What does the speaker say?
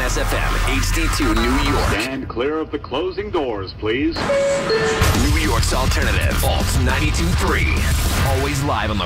Jazz FM, HD2 New York. Stand clear of the closing doors, please. New York's alternative, Alt 92.3. Always live on the